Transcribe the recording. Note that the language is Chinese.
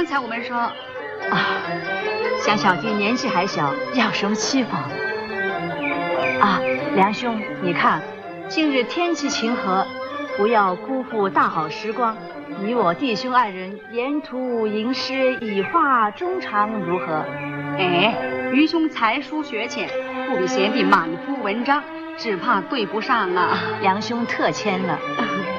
刚才我们说， 想小弟年纪还小，要什么期望？梁兄，你看，今日天气晴和，不要辜负大好时光。你我弟兄二人沿途吟诗，以话衷肠，如何？ 哎，愚兄才疏学浅，不比贤弟满腹文章，只怕对不上啊。 梁兄特谦了。